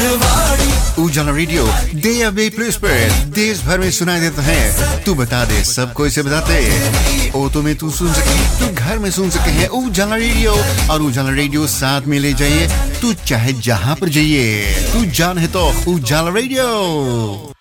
उजाला radio DAB+ पर देश भर में सुनाई देता है। तू बता दे, सबको इसे बताते। ऑटो में तू सुन सके, तू घर में सुन सके है उजाला रेडियो। और उजाला रेडियो साथ में ले जाइए, तू चाहे जहां पर जाइए, तू जान है तो उजाला रेडियो।